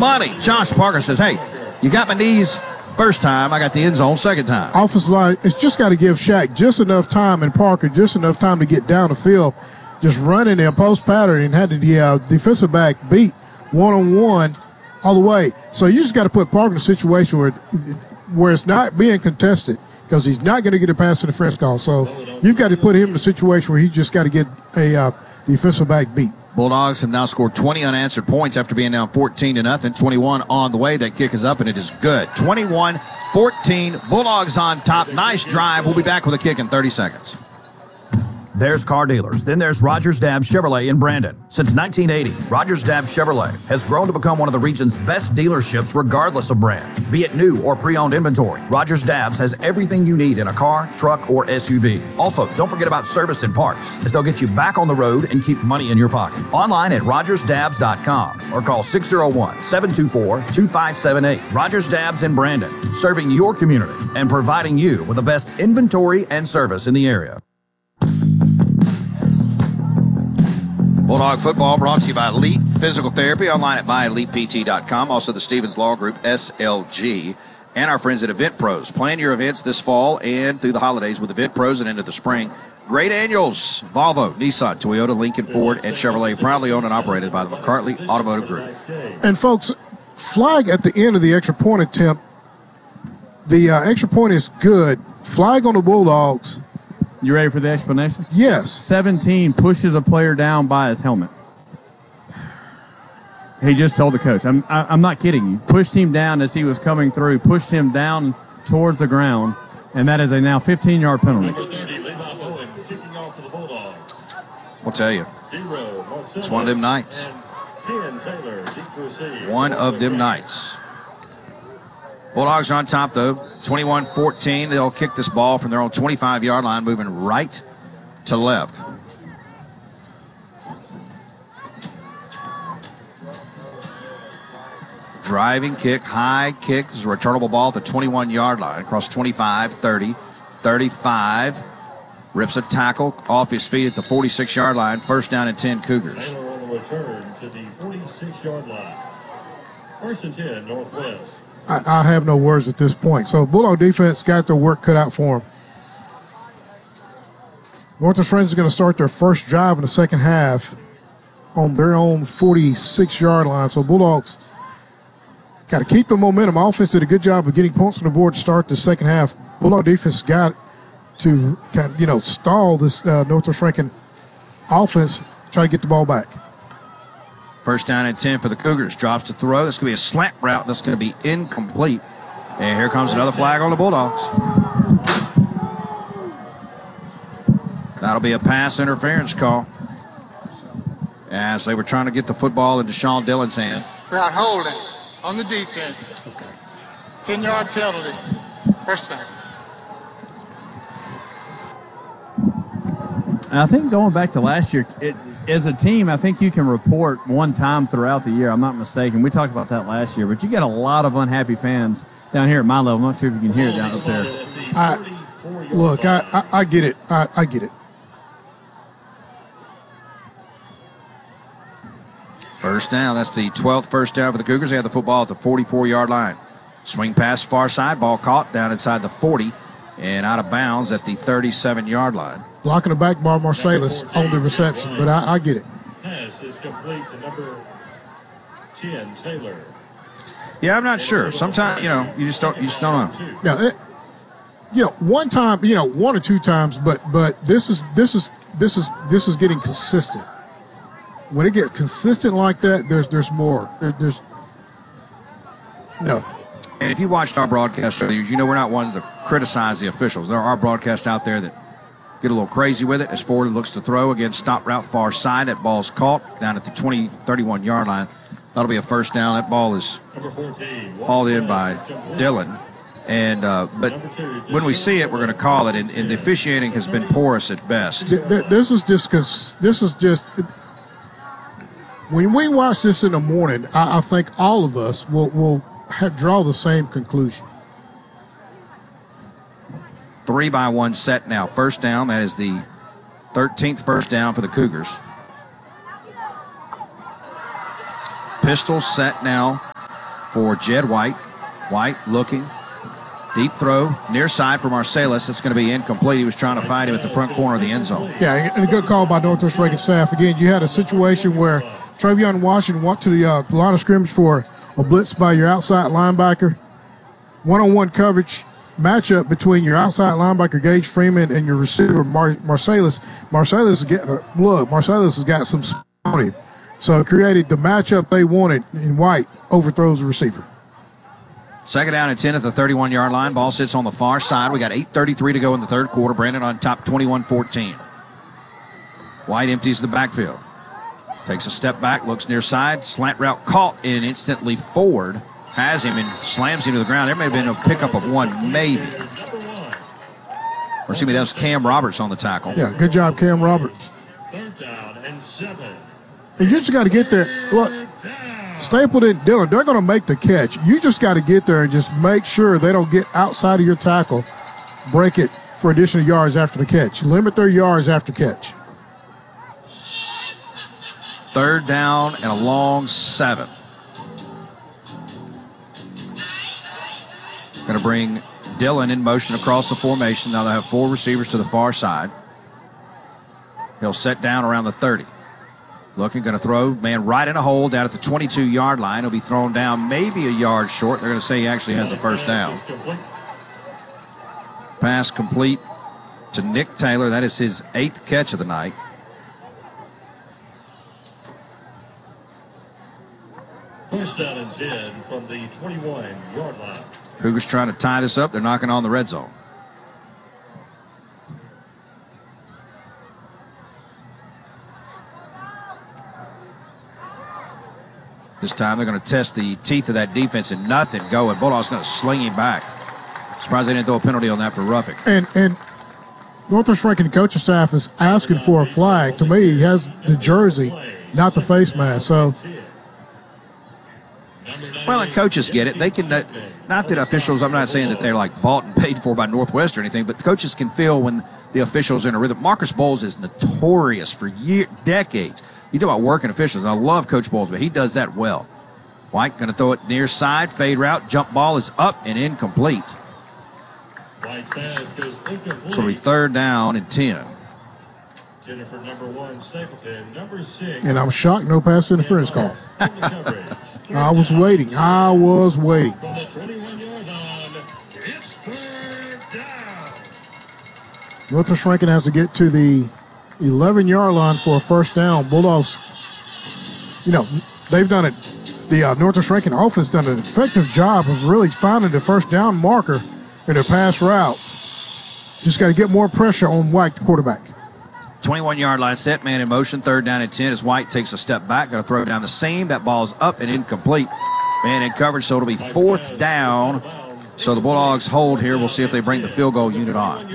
money. Josh Parker says, hey, you got my knees first time. I got the end zone second time. Offensive line, it's just got to give Shaq just enough time and Parker just enough time to get down the field, just running in a post pattern and had the defensive back beat one-on-one all the way. So you just got to put Parker in a situation where it's not being contested because he's not going to get a pass to the French call. So you've got to put him in a situation where he just got to get a defensive back beat. Bulldogs have now scored 20 unanswered points after being down 14-0. 21 on the way. That kick is up, and it is good. 21-14. Bulldogs on top. Nice drive. We'll be back with a kick in 30 seconds. There's car dealers. Then there's Rogers Dabbs Chevrolet in Brandon. Since 1980, Rogers Dabbs Chevrolet has grown to become one of the region's best dealerships regardless of brand. Be it new or pre-owned inventory, Rogers Dabbs has everything you need in a car, truck, or SUV. Also, don't forget about service and parts, as they'll get you back on the road and keep money in your pocket. Online at rogersdabbs.com or call 601-724-2578. Rogers Dabbs in Brandon, serving your community and providing you with the best inventory and service in the area. Bulldog football brought to you by Elite Physical Therapy, online at myelitept.com. Also the Stevens Law Group, SLG, and our friends at Event Pros. Plan your events this fall and through the holidays with Event Pros and into the spring. Great annuals. Volvo, Nissan, Toyota, Lincoln, Ford, and Chevrolet, proudly owned and operated by the McCartney Automotive Group. And folks, flag at the end of the extra point attempt. The extra point is good. Flag on the Bulldogs. You ready for the explanation? Yes. 17 pushes a player down by his helmet. He just told the coach. I'm not kidding you. Pushed him down as he was coming through. Pushed him down towards the ground. And that is a now 15-yard penalty. We'll tell you. It's one of them nights. One of them nights. Bulldogs are on top, though, 21-14. They'll kick this ball from their own 25-yard line, moving right to left. Driving kick, high kick. This is a returnable ball at the 21-yard line, across 25, 30, 35. Rips a tackle off his feet at the 46-yard line. First down and 10, Cougars. On the return to the 46-yard line. First and 10, Northwest. I have no words at this point. So Bulldog defense got their work cut out for them. Northwest Friends is going to start their first drive in the second half on their own 46-yard line. So Bulldogs got to keep the momentum. Offense did a good job of getting points on the board to start the second half. Bulldog defense got to kind of, stall this Northwest Rankin offense, try to get the ball back. First down and 10 for the Cougars. Drops to throw. This could be a slant route. That's going to be incomplete. And here comes another flag on the Bulldogs. That'll be a pass interference call, as they were trying to get the football into Sean Dillon's hand. Route holding on the defense. Okay. 10-yard penalty. First down. I think going back to last year, as a team, I think you can report one time throughout the year. I'm not mistaken. We talked about that last year, but you got a lot of unhappy fans down here at my level. I'm not sure if you can hear it down up there. I get it. I get it. First down. That's the 12th first down for the Cougars. They have the football at the 44-yard line. Swing pass far side. Ball caught down inside the 40 and out of bounds at the 37-yard line. Blocking the back bar, Marsalis on the reception, but I get it. Pass is complete to number 10, Taylor. Yeah, I'm not sure. Sometimes, you just don't know. Yeah, one time, one or two times, but this is getting consistent. When it gets consistent like that, there's more. There's no. And if you watched our broadcast earlier, we're not one to criticize the officials. There are broadcasts out there that get a little crazy with it. As Ford looks to throw, again, stop route far side. That ball's caught down at the 31-yard line. That'll be a first down. That ball is hauled in by Dillon. And but when we see it, we're going to call it. And the officiating has been porous at best. This is just when we watch this in the morning, I think all of us will draw the same conclusion. 3-by-1 set now. First down. That is the 13th first down for the Cougars. Pistol set now for Jed White. White looking. Deep throw, near side for Marsalis. It's going to be incomplete. He was trying to find him at the front corner of the end zone. Yeah, and a good call by Northwest Rankin staff. Again, you had a situation where Travion Washington went to the line of scrimmage for a blitz by your outside linebacker. One-on-one coverage matchup between your outside linebacker, Gage Freeman, and your receiver, Marsalis. Marsalis has got some speed on him. So it created the matchup they wanted, and White overthrows the receiver. Second down and 10 at the 31-yard line. Ball sits on the far side. We got 8:33 to go in the third quarter. Brandon on top, 21-14. White empties the backfield. Takes a step back, looks near side. Slant route caught, and instantly Ford has him and slams him to the ground. There may have been a pickup of one, maybe. Or excuse me, that was Cam Roberts on the tackle. Yeah, good job, Cam Roberts. Third down and 7. And you just got to get there. Look, Stapleton and Dillon, they're going to make the catch. You just got to get there and just make sure they don't get outside of your tackle, break it for additional yards after the catch. Limit their yards after catch. Third down and a long 7. Going to bring Dillon in motion across the formation. Now they have 4 receivers to the far side. He'll set down around the 30. Looking, going to throw, man, right in a hole down at the 22-yard line. He'll be thrown down maybe a yard short. They're going to say he actually has the first down. Pass complete to Nick Taylor. That is his 8th catch of the night. First down and 10 from the 21-yard line. Cougars trying to tie this up. They're knocking on the red zone. This time they're going to test the teeth of that defense and nothing going. Bulldogs going to sling him back. Surprised they didn't throw a penalty on that for roughing. And Northwest Rankin coaching staff is asking for a flag. To me, he has the jersey, not the face mask. So, well, and coaches get it. They can, not that officials, I'm not saying that they're like bought and paid for by Northwest or anything, but the coaches can feel when the officials are in a rhythm. Marcus Bowles is notorious for decades. You talk about working officials. I love Coach Bowles, but he does that well. White going to throw it near side, fade route, jump ball is up and incomplete. White pass goes incomplete. So we third down and 10. Jennifer, number 1, Stapleton, number 6. and I'm shocked no pass interference call. I was waiting. From the 21-yard line, it's third down. Northwest Rankin has to get to the 11-yard line for a first down. Bulldogs, they've done it. The Northwest Rankin offense done an effective job of really finding the first down marker in their pass routes. Just got to get more pressure on White, the quarterback. 21-yard line set, man in motion, third down and 10 as White takes a step back, going to throw down the seam. That ball's up and incomplete. Man in coverage, so it'll be fourth down. So the Bulldogs hold here. We'll see if they bring the field goal unit on.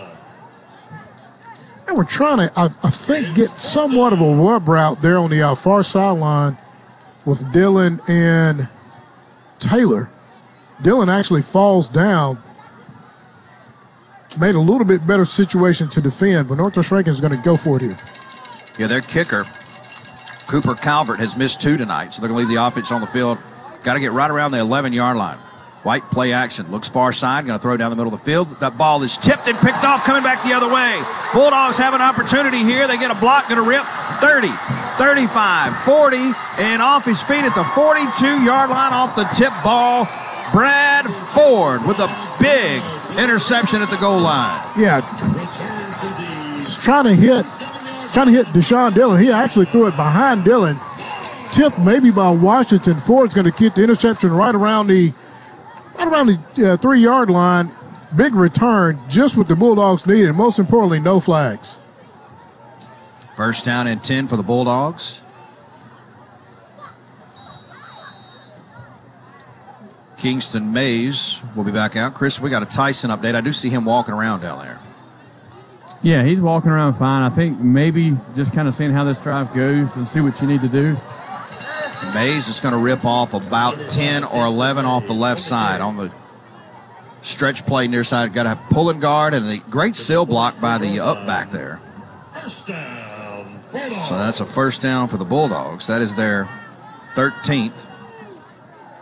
And we're trying to, I think, get somewhat of a web route there on the far sideline with Dillon and Taylor. Dillon actually falls down. Made a little bit better situation to defend, but Northwest Rankin is going to go for it here. Yeah, their kicker, Cooper Calvert, has missed 2 tonight, so they're going to leave the offense on the field. Got to get right around the 11-yard line. White play action, looks far side, going to throw down the middle of the field. That ball is tipped and picked off, coming back the other way. Bulldogs have an opportunity here. They get a block, going to rip 30, 35, 40, and off his feet at the 42-yard line off the tip ball. Brad Ford with a big interception at the goal line. Yeah, he's trying to hit Deshaun Dillon. He actually threw it behind Dillon. Tipped maybe by Washington. Ford's going to get the interception right around the 3-yard line. Big return, just what the Bulldogs needed, and most importantly, no flags. First down and 10 for the Bulldogs. Kingston Mays will be back out. Chris, we got a Tyson update. I do see him walking around down there. Yeah, he's walking around fine. I think maybe just kind of seeing how this drive goes and see what you need to do. Mays is going to rip off about 10 or 11 off the left side on the stretch play near side. Got a pulling guard and the great seal block by the up back there. First down, So that's a first down for the Bulldogs. That is their 13th.